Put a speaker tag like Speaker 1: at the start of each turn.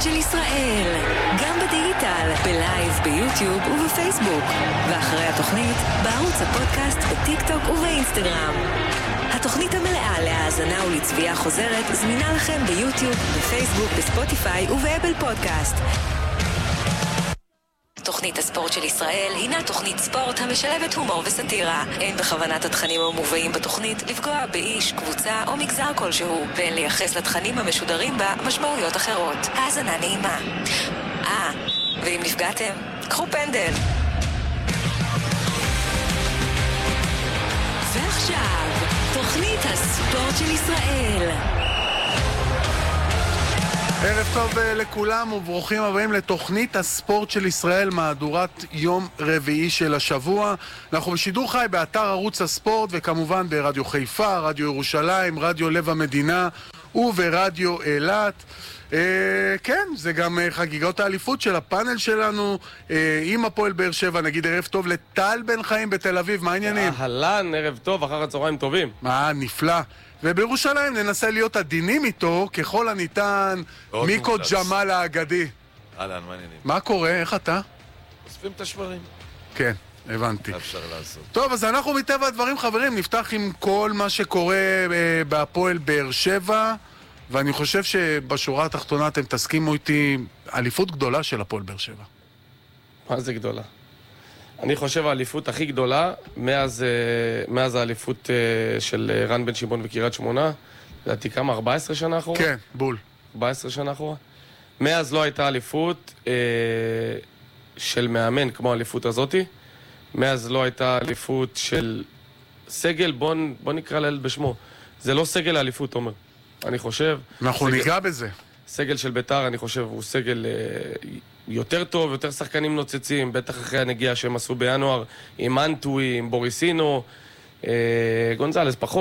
Speaker 1: של ישראל, גם בדיגיטל, בלייב, ביוטיוב ובפייסבוק, ואחרי התוכנית בערוץ הפודקאסט, בטיק טוק ובאינסטגרם. התוכנית המלאה להאזנה ולצביעה חוזרת זמינה לכם ביוטיוב, בפייסבוק, בספוטיפיי ובאפל פודקאסט. תוכנית הספורט של ישראל הינה תוכנית ספורט המשלבת הומור וסטירה. אין בכוונת התכנים המובאים בתוכנית לפגוע באיש, קבוצה או מגזר כלשהו, ואין לייחס לתכנים המשודרים בה משמעויות אחרות. האזנה נעימה. ואם נפגעתם, קחו פנדל. ועכשיו, תוכנית הספורט של ישראל.
Speaker 2: ערב טוב לכולם וברוכים הבאים לתוכנית הספורט של ישראל, מהדורת יום רביעי של השבוע. אנחנו בשידור חי באתר ערוץ הספורט וכמובן ברדיו חיפה, רדיו ירושלים, רדיו לב המדינה וברדיו אילת. כן, זה גם חגיגות האליפות של הפאנל שלנו עם הפועל באר שבע. נגיד ערב טוב לטל בן חיים בתל אביב, מה העניינים?
Speaker 3: אהלן, ערב טוב, אחר הצהריים טובים.
Speaker 2: נפלא. ובירושלים ננסה להיות עדינים איתו ככל הניתן. מיקו ג'מאל האגדי.
Speaker 4: אהלן, מה העניינים?
Speaker 2: מה קורה? איך אתה?
Speaker 4: אוספים את השברים.
Speaker 2: כן, הבנתי.
Speaker 4: אפשר לעשות.
Speaker 2: טוב, אז אנחנו מטבע הדברים, חברים, נפתח עם כל מה שקורה בהפועל באר שבע, ואני חושב שבשורה התחתונה אתם תסכימו איתי, אליפות גדולה של הפועל באר שבע.
Speaker 3: מה זה גדולה? אני חושב האליפות הכי גדולה מאז האליפות של רן בן שמעון וקריית שמונה. לדעתי כמה? 14 שנה אחורה?
Speaker 2: כן, בול.
Speaker 3: 14 שנה אחורה. מאז לא הייתה אליפות של מאמן כמו האליפות הזאתי. מאז לא הייתה אליפות של סגל, בוא נקרא לילד בשמו. זה לא סגל האליפות, אומר. אני חושב...
Speaker 2: אנחנו ניגע בזה.
Speaker 3: סגל של ביתר, אני חושב, הוא סגל יותר טוב, יותר שחקנים נוצצים, בטח אחרי הנגיעה שהם עשו בינואר, עם אנטוי, עם בוריסינו, גונזלס פחות.